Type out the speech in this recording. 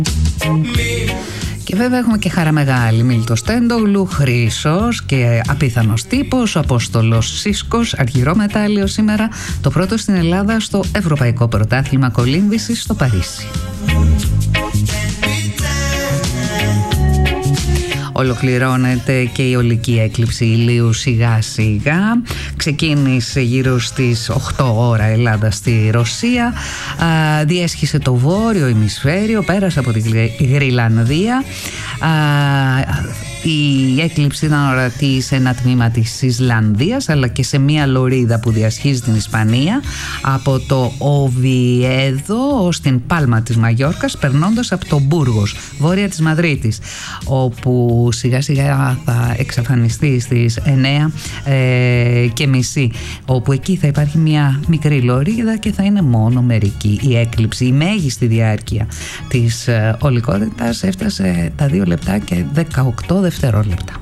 Και βέβαια έχουμε και χαρά μεγάλη. Μίλτος Τέντογλου, Χρύσος και απίθανος τύπος, ο Απόστολος Σίσκος, αργυρό μετάλλιο σήμερα, το πρώτο στην Ελλάδα στο Ευρωπαϊκό Πρωτάθλημα Κολύμβησης στο Παρίσι. Ολοκληρώνεται και η ολική έκλειψη ηλίου σιγά σιγά. Ξεκίνησε γύρω στις 8 ώρα Ελλάδα στη Ρωσία, διέσχισε το βόρειο ημισφαίριο, πέρασε από τη Γρυλανδία. Η έκλειψη ήταν ορατή σε ένα τμήμα της Ισλανδίας, αλλά και σε μια λωρίδα που διασχίζει την Ισπανία από το Οβιέδο ως την Πάλμα της Μαγιόρκας, περνώντας από το Μπούργος, βόρεια της Μαδρίτης, όπου σιγά σιγά θα εξαφανιστεί στις 9:30, όπου εκεί θα υπάρχει μια μικρή λωρίδα και θα είναι μόνο μερική η έκλειψη. Η μέγιστη διάρκεια της ολικότητας έφτασε τα 2 λεπτά και 18 δευτερόλεπτα.